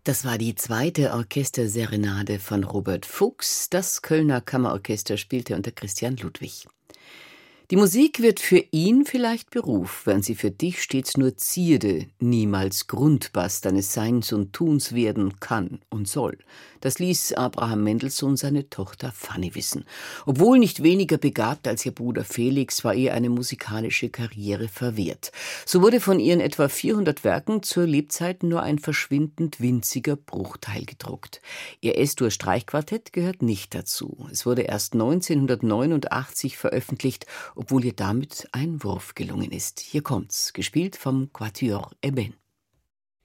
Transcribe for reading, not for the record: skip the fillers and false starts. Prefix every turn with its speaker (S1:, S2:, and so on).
S1: Das war die zweite Orchesterserenade von Robert Fuchs. Das Kölner Kammerorchester spielte unter Christian Ludwig. Die Musik wird für ihn vielleicht Beruf, während sie für dich stets nur Zierde, niemals Grundbass deines Seins und Tuns werden kann und soll. Das ließ Abraham Mendelssohn seine Tochter Fanny wissen. Obwohl nicht weniger begabt als ihr Bruder Felix, war ihr eine musikalische Karriere verwehrt. So wurde von ihren etwa 400 Werken zur Lebzeit nur ein verschwindend winziger Bruchteil gedruckt. Ihr S-Dur-Streichquartett gehört nicht dazu. Es wurde erst 1989 veröffentlicht, obwohl ihr damit ein Wurf gelungen ist. Hier kommt's, gespielt vom Quatuor Eben.